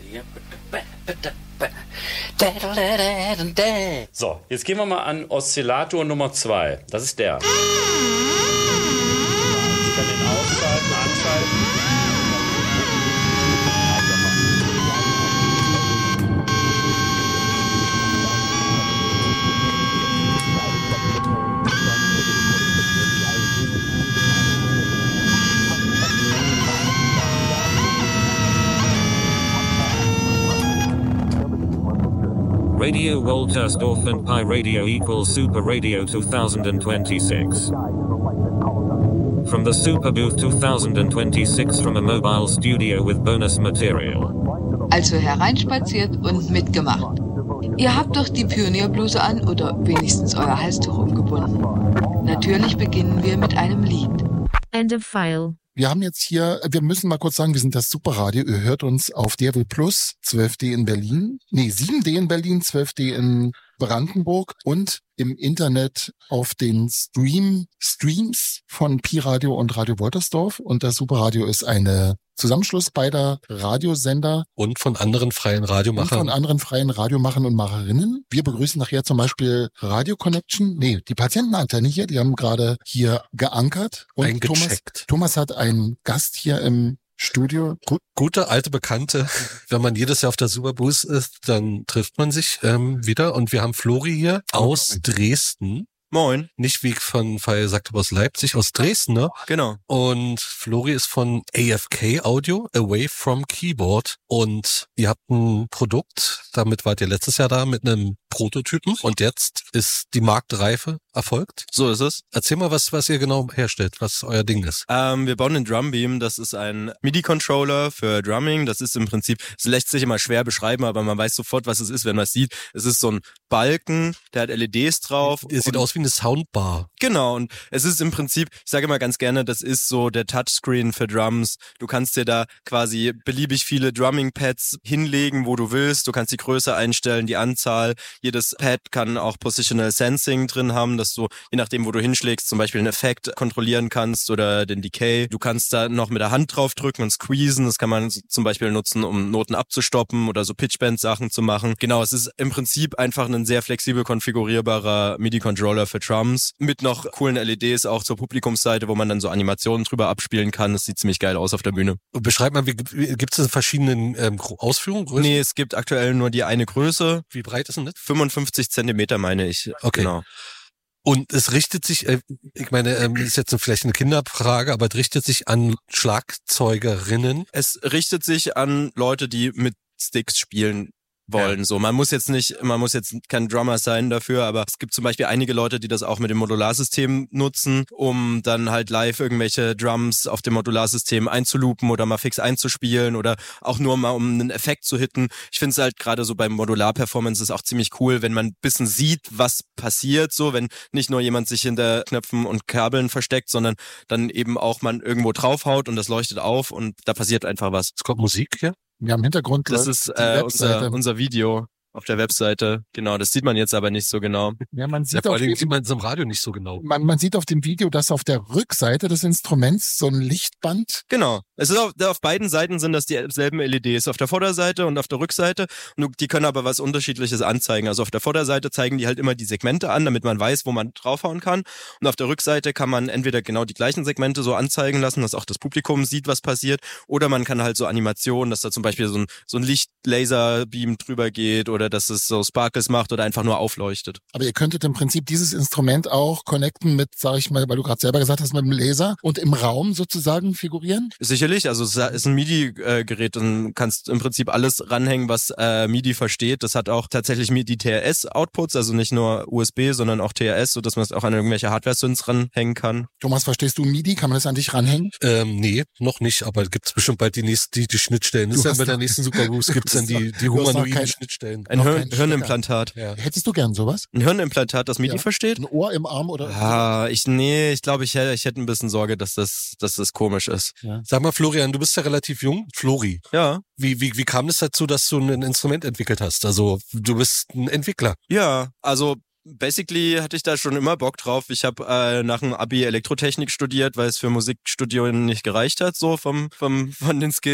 So, jetzt gehen wir mal an Oszillator Nummer 2. Das ist der. Ich kann den ausschalten, anschalten. Radio Woltersdorf and Pi Radio equals Super Radio 2026. From the Super Booth 2026 from a mobile studio with bonus material. Also hereinspaziert und mitgemacht. Ihr habt doch die Pionierbluse an oder wenigstens euer Halstuch umgebunden. Natürlich beginnen wir mit einem Lied. End of file. Wir haben jetzt hier, wir müssen mal kurz sagen, wir sind das Superradio. Ihr hört uns auf DRW Plus, 12D in Berlin, 7D in Berlin, 12D in Brandenburg und im Internet auf den Streams von Pi Radio und Radio Woltersdorf. Und das Superradio ist eine Zusammenschluss beider Radiosender. Und von anderen freien Radiomachern. Und Macherinnen. Wir begrüßen nachher zum Beispiel Radio Connection. Die Patientenantenne hier, die haben gerade hier geankert. Und eingecheckt. Thomas hat einen Gast hier im Studio. Gute alte Bekannte. Wenn man jedes Jahr auf der Superbooth ist, dann trifft man sich wieder. Und wir haben Flori hier aus Dresden. Moin. Nicht wie von Fall sagt aus Leipzig, aus Dresden, ne? Genau. Und Flori ist von AFK Audio, Away from Keyboard. Und ihr habt ein Produkt, damit wart ihr letztes Jahr da mit einem Prototypen. Und jetzt ist die Marktreife erfolgt. So ist es. Erzähl mal, was ihr genau herstellt, was euer Ding ist. Wir bauen den Drumbeam. Das ist ein MIDI-Controller für Drumming. Das ist im Prinzip, es lässt sich immer schwer beschreiben, aber man weiß sofort, was es ist, wenn man es sieht. Es ist so ein Balken, der hat LEDs drauf. Es sieht aus wie eine Soundbar. Genau, und es ist im Prinzip, ich sage immer ganz gerne, das ist so der Touchscreen für Drums. Du kannst dir da quasi beliebig viele Drumming-Pads hinlegen, wo du willst. Du kannst die Größe einstellen, die Anzahl. Jedes Pad kann auch Positional Sensing drin haben, dass du, je nachdem, wo du hinschlägst, zum Beispiel einen Effekt kontrollieren kannst oder den Decay. Du kannst da noch mit der Hand drauf drücken und squeezen. Das kann man zum Beispiel nutzen, um Noten abzustoppen oder so Pitchbend-Sachen zu machen. Genau, es ist im Prinzip einfach ein sehr flexibel konfigurierbarer MIDI-Controller für Drums mit noch coolen LEDs auch zur Publikumsseite, wo man dann so Animationen drüber abspielen kann. Das sieht ziemlich geil aus auf der Bühne. Beschreib mal, gibt es in verschiedenen Ausführungen? Größen? Nee, es gibt aktuell nur die eine Größe. Wie breit ist denn das? 55 Zentimeter meine ich. Okay. Genau. Und es richtet sich, ich meine, ist jetzt vielleicht eine Kinderfrage, aber es richtet sich an Schlagzeugerinnen. Es richtet sich an Leute, die mit Sticks spielen wollen. Ja. So, man muss jetzt kein Drummer sein dafür, aber es gibt zum Beispiel einige Leute, die das auch mit dem Modularsystem nutzen, um dann halt live irgendwelche Drums auf dem Modularsystem einzuloopen oder mal fix einzuspielen oder auch nur mal um einen Effekt zu hitten. Ich finde es halt gerade so beim Modular-Performance auch ziemlich cool, wenn man ein bisschen sieht, was passiert, so, wenn nicht nur jemand sich hinter Knöpfen und Kabeln versteckt, sondern dann eben auch man irgendwo draufhaut und das leuchtet auf und da passiert einfach was. Es kommt Musik hier? Wir haben Hintergrund. Das ist unser Video auf der Webseite. Genau, das sieht man jetzt aber nicht so genau. Ja, man sieht vor allem sieht man es im Radio nicht so genau. Man sieht auf dem Video, dass auf der Rückseite des Instruments so ein Lichtband. Genau. Es ist auf beiden Seiten sind das dieselben LEDs, auf der Vorderseite und auf der Rückseite. Und die können aber was Unterschiedliches anzeigen. Also auf der Vorderseite zeigen die halt immer die Segmente an, damit man weiß, wo man draufhauen kann. Und auf der Rückseite kann man entweder genau die gleichen Segmente so anzeigen lassen, dass auch das Publikum sieht, was passiert. Oder man kann halt so Animationen, dass da zum Beispiel so ein Licht-Laser-Beam drüber geht oder dass es so Sparkles macht oder einfach nur aufleuchtet. Aber ihr könntet im Prinzip dieses Instrument auch connecten mit, sag ich mal, weil du gerade selber gesagt hast, mit dem Laser und im Raum sozusagen figurieren? Sicherlich, also es ist ein MIDI-Gerät und kannst im Prinzip alles ranhängen, was MIDI versteht. Das hat auch tatsächlich MIDI-TRS-Outputs, also nicht nur USB, sondern auch TRS, sodass man es auch an irgendwelche Hardware-Synths ranhängen kann. Thomas, verstehst du MIDI? Kann man das an dich ranhängen? Nee, noch nicht, aber gibt es bestimmt bald die Schnittstellen. Das ist ja bei der nächsten Superbooth gibt es dann die humanoiden Schnittstellen. Ein Hirnimplantat. Ja. Hättest du gern sowas? Ein Hirnimplantat, das MIDI versteht? Ein Ohr im Arm oder? Ich glaube, ich hätte ein bisschen Sorge, dass das komisch ist. Ja. Sag mal, Florian, du bist ja relativ jung. Flori. Ja. Wie kam es dazu, dass du ein Instrument entwickelt hast? Also, du bist ein Entwickler. Ja, also basically hatte ich da schon immer Bock drauf. Ich habe nach dem Abi Elektrotechnik studiert, weil es für Musikstudium nicht gereicht hat, so von den Skills.